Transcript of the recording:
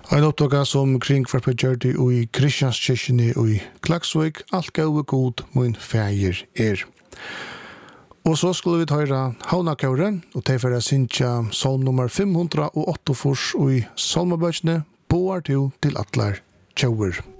En oppdaga som kringkvarp gjør det i Kristianskirkene i Klaksvik, alt gode god min feir Og så skulle vi høre Havnakauren, og til for å synge salm nummer 508 i salmabøkene, Boar to til atlar tjauer.